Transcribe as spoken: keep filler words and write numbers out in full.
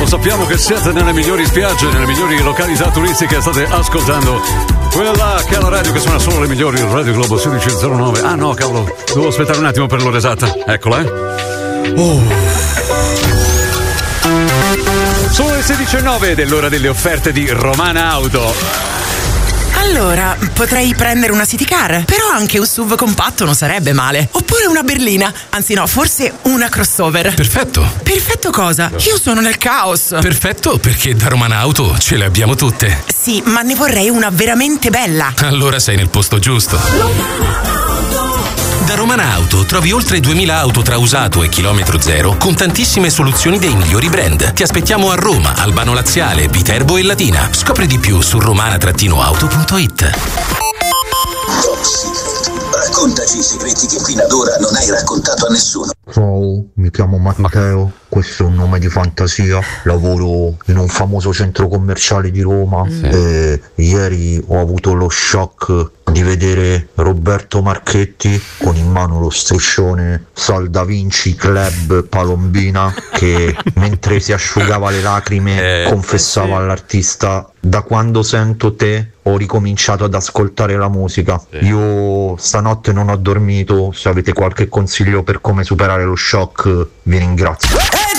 Lo sappiamo che siete nelle migliori spiagge, nelle migliori località turistiche, state ascoltando quella che è la radio che suona solo le migliori, Radio Globo sedici zero nove. Ah no, cavolo, devo aspettare un attimo per l'ora esatta. Eccola, eh. Oh. Sono le sedici e nove dell'ora delle offerte di Romana Auto. Allora, potrei prendere una city car, però anche un S U V compatto non sarebbe male. Oppure una berlina, anzi no, forse una crossover. Perfetto. Perfetto cosa? Io sono nel caos. Perfetto, perché da Romana Auto ce le abbiamo tutte. Sì, ma ne vorrei una veramente bella. Allora sei nel posto giusto. Da Romana Auto trovi oltre duemila auto tra usato e chilometro zero con tantissime soluzioni dei migliori brand. Ti aspettiamo a Roma, Albano Laziale, Viterbo e Latina. Scopri di più su romana auto punto it. Top Secret. Raccontaci i segreti che fino ad ora non hai raccontato a nessuno. Ciao, mi chiamo Matteo, questo è un nome di fantasia, lavoro in un famoso centro commerciale di Roma sì. E ieri ho avuto lo shock di vedere Roberto Marchetti con in mano lo striscione Sal Da Vinci Club Palombina che mentre si asciugava le lacrime eh, confessava sì. all'artista: da quando sento te ho ricominciato ad ascoltare la musica. Sì. Io stanotte non ho dormito, se avete qualche consiglio per come superare lo shock vi ringrazio.